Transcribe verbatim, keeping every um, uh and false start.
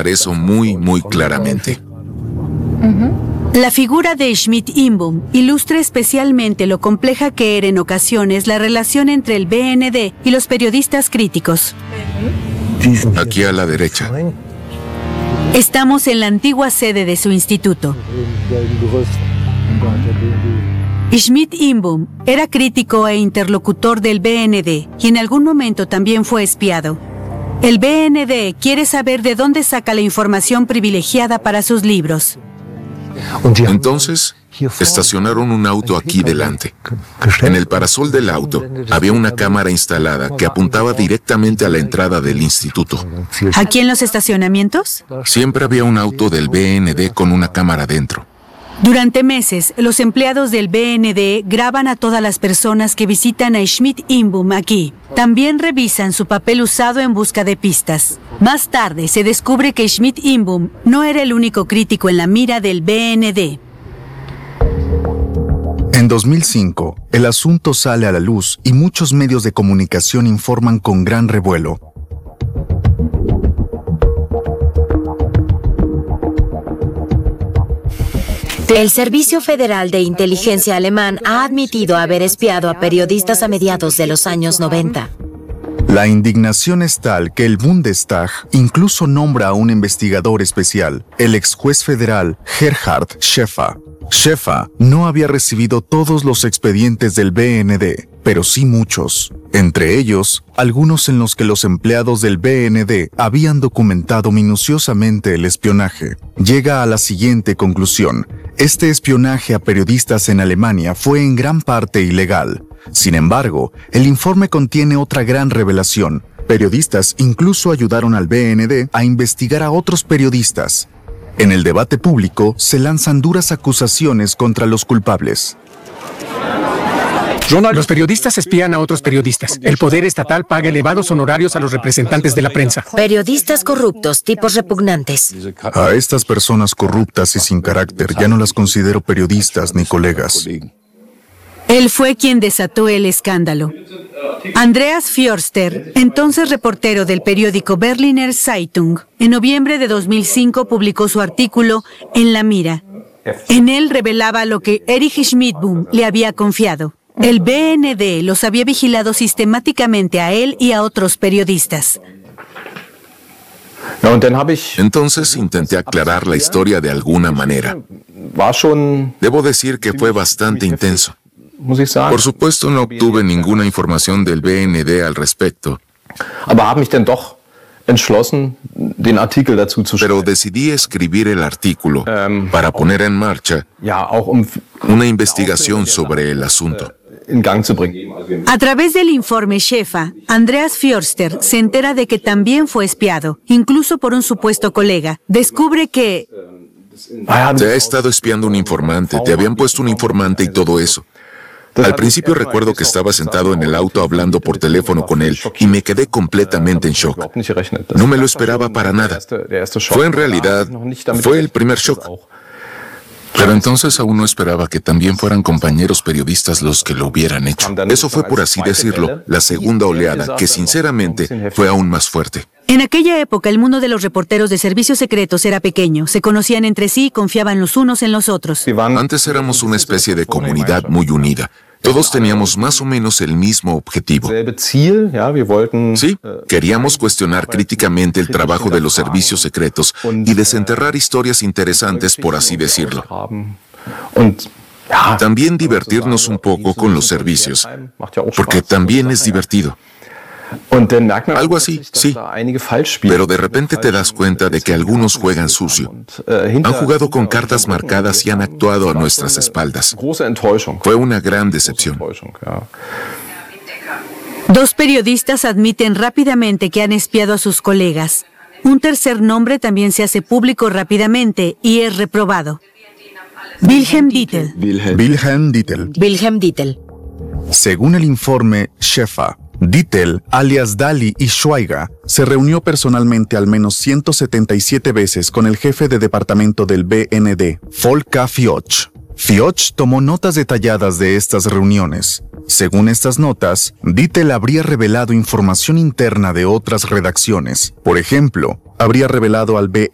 recordar eso muy, muy claramente. La figura de Schmidt-Inbom ilustra especialmente lo compleja que era en ocasiones la relación entre el B N D y los periodistas críticos. Aquí a la derecha. Estamos en la antigua sede de su instituto. Schmidt-Inbom era crítico e interlocutor del B N D y en algún momento también fue espiado. El B N D quiere saber de dónde saca la información privilegiada para sus libros. Entonces, estacionaron un auto aquí delante. En el parasol del auto había una cámara instalada que apuntaba directamente a la entrada del instituto. ¿Aquí en los estacionamientos? Siempre había un auto del B N D con una cámara dentro. Durante meses, los empleados del B N D graban a todas las personas que visitan a Schmidt-Inbom aquí. También revisan su papel usado en busca de pistas. Más tarde se descubre que Schmidt-Inbom no era el único crítico en la mira del B N D. En dos mil cinco, el asunto sale a la luz y muchos medios de comunicación informan con gran revuelo. El Servicio Federal de Inteligencia alemán ha admitido haber espiado a periodistas a mediados de los años noventa. La indignación es tal que el Bundestag incluso nombra a un investigador especial, el ex juez federal Gerhard Schäfer. Schäfer no había recibido todos los expedientes del B N D, pero sí muchos. Entre ellos, algunos en los que los empleados del B N D habían documentado minuciosamente el espionaje. Llega a la siguiente conclusión. Este espionaje a periodistas en Alemania fue en gran parte ilegal. Sin embargo, el informe contiene otra gran revelación. Periodistas incluso ayudaron al B N D a investigar a otros periodistas. En el debate público se lanzan duras acusaciones contra los culpables. Los periodistas espían a otros periodistas. El poder estatal paga elevados honorarios a los representantes de la prensa. Periodistas corruptos, tipos repugnantes. A estas personas corruptas y sin carácter ya no las considero periodistas ni colegas. Él fue quien desató el escándalo. Andreas Förster, entonces reportero del periódico Berliner Zeitung, en noviembre de dos mil cinco publicó su artículo En la mira. En él revelaba lo que Erich Schmidt-Inbom le había confiado. El B N D los había vigilado sistemáticamente a él y a otros periodistas. Entonces intenté aclarar la historia de alguna manera. Debo decir que fue bastante intenso. Por supuesto, no obtuve ninguna información del B N D al respecto. Pero decidí escribir el artículo para poner en marcha una investigación sobre el asunto. A través del informe Schäfer, Andreas Förster se entera de que también fue espiado, incluso por un supuesto colega. Descubre que... Te ha estado espiando un informante, te habían puesto un informante y todo eso. Al principio recuerdo que estaba sentado en el auto hablando por teléfono con él y me quedé completamente en shock. No me lo esperaba para nada. Fue en realidad, fue el primer shock. Pero entonces aún no esperaba que también fueran compañeros periodistas los que lo hubieran hecho. Eso fue, por así decirlo, la segunda oleada, que sinceramente fue aún más fuerte. En aquella época el mundo de los reporteros de servicios secretos era pequeño. Se conocían entre sí y confiaban los unos en los otros. Antes éramos una especie de comunidad muy unida. Todos teníamos más o menos el mismo objetivo. Sí, queríamos cuestionar críticamente el trabajo de los servicios secretos y desenterrar historias interesantes, por así decirlo. También divertirnos un poco con los servicios, porque también es divertido. Algo así, sí. Pero de repente te das cuenta de que algunos juegan sucio. Han jugado con cartas marcadas y han actuado a nuestras espaldas. Fue una gran decepción. Dos periodistas admiten rápidamente que han espiado a sus colegas. Un tercer nombre también se hace público rápidamente y es reprobado. Wilhelm Dittel. Wilhelm Dittel. Wilhelm Dittel. Según el informe Schäfer, Dittel, alias Daly y Schweiger, se reunió personalmente al menos ciento setenta y siete veces con el jefe de departamento del B N D, Volker Fioch. Fioch tomó notas detalladas de estas reuniones. Según estas notas, Dittel habría revelado información interna de otras redacciones. Por ejemplo, habría revelado al B